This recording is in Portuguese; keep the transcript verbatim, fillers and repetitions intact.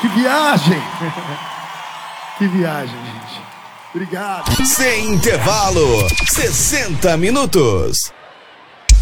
Que viagem! Que viagem, gente. Obrigado. Sem intervalo, sessenta minutos.